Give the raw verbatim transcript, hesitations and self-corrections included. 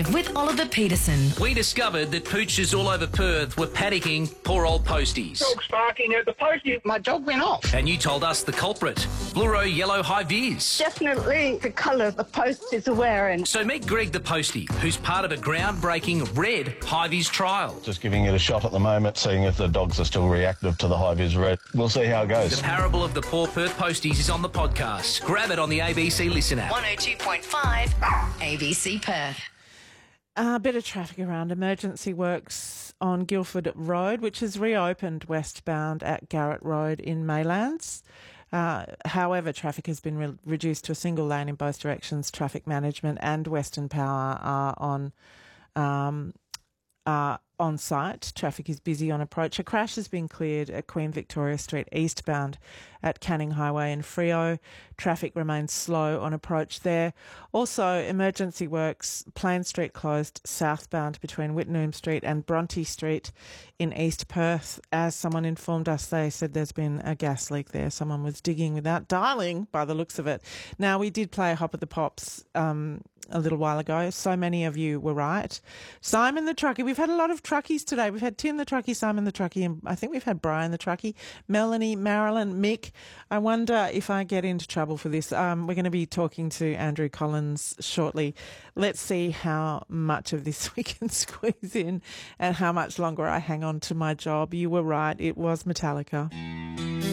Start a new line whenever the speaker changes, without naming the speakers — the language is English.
Drive with Oliver Peterson.
We discovered that poochers all over Perth were panicking poor old posties.
Dog's barking at the postie. My dog went off.
And you told us the culprit, fluoro yellow high-vis.
Definitely the colour the posties are wearing.
So meet Greg the postie, who's part of a groundbreaking red high-vis trial.
Just giving it a shot at the moment, seeing if the dogs are still reactive to the high-vis red. We'll see how it goes.
The parable of the poor Perth posties is on the podcast. Grab it on the A B C Listen app.
one oh two point five A B C Perth.
A bit of traffic around emergency works on Guildford Road, which has reopened westbound at Garrett Road in Maylands. Uh, however, traffic has been re- reduced to a single lane in both directions. Traffic management and Western Power are on um, are on site. Traffic is busy on approach. A crash has been cleared at Queen Victoria Street eastbound at Canning Highway in Freo. Traffic remains slow on approach there. Also, emergency works, Plain Street closed southbound between Whitnoom Street and Bronte Street in East Perth. As someone informed us, they said there's been a gas leak there. Someone was digging without dialing by the looks of it. Now, we did play Hop of the Pops um, a little while ago. So many of you were right. Simon the Truckie. We've had a lot of truckies today. We've had Tim the Truckie, Simon the Truckie, and I think we've had Brian the Truckie, Melanie, Marilyn, Mick. I wonder if I get into trouble for this. Um, we're going to be talking to Andrew Collins shortly. Let's see how much of this we can squeeze in and how much longer I hang on to my job. You were right. It was Metallica.